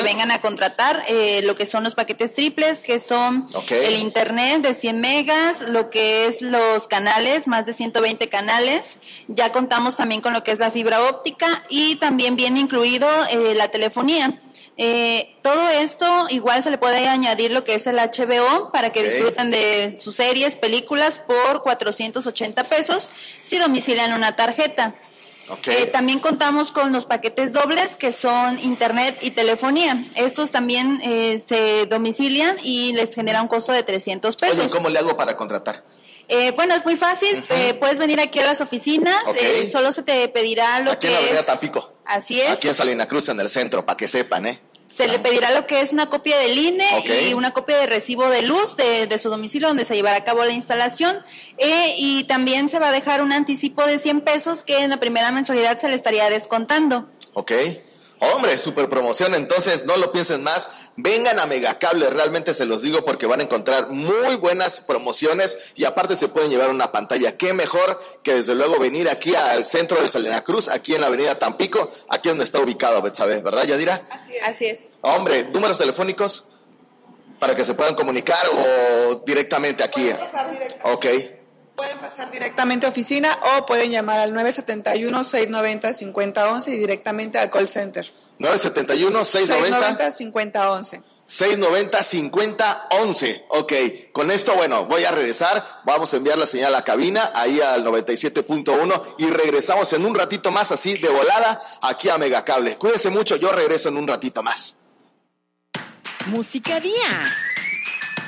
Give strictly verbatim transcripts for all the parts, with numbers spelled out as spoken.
que vengan a contratar eh, lo que son los paquetes triples, que son okay. el internet de cien megas, lo que es los canales, más de ciento veinte canales. Ya contamos también con lo que es la fibra óptica y también viene incluido eh, la telefonía. Eh, todo esto igual se le puede añadir lo que es el H B O para que okay. disfruten de sus series, películas por cuatrocientos ochenta pesos si domicilian una tarjeta. Okay. Eh, también contamos con los paquetes dobles que son internet y telefonía. Estos también eh, se domicilian y les genera un costo de trescientos pesos. Oye, ¿cómo le hago para contratar? Eh, bueno, es muy fácil. Uh-huh. Eh, puedes venir aquí a las oficinas. Okay. Eh, solo se te pedirá lo aquí que es... Aquí en la avenida es... Tampico. Así es. Aquí en Salina Cruz, en el centro, para que sepan, ¿eh? Se le pedirá lo que es una copia del I N E okay. y una copia de recibo de luz de, de su domicilio donde se llevará a cabo la instalación eh, y también se va a dejar un anticipo de cien pesos que en la primera mensualidad se le estaría descontando. Ok. Hombre, super promoción, entonces no lo piensen más, vengan a Megacable, realmente se los digo porque van a encontrar muy buenas promociones y aparte se pueden llevar una pantalla. Qué mejor que desde luego venir aquí al centro de Salina Cruz, aquí en la avenida Tampico, aquí donde está ubicado Betsabe, ¿verdad, Yadira? Así es. Así es. Hombre, números telefónicos para que se puedan comunicar o directamente aquí. Pueden pasar directamente. Ok. Pueden pasar directamente a oficina o pueden llamar al nueve siete uno, seis nueve cero, cinco cero uno uno y directamente al call center. nueve siete uno, seis nueve cero, cinco cero uno uno. seis nueve cero, cinco cero uno uno. Ok, con esto, bueno, voy a regresar. Vamos a enviar la señal a la cabina, ahí al noventa y siete punto uno y regresamos en un ratito más, así de volada, aquí a Megacable. Cuídense mucho, yo regreso en un ratito más. Música Día.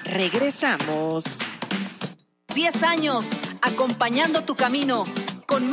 Regresamos. diez años acompañando tu camino con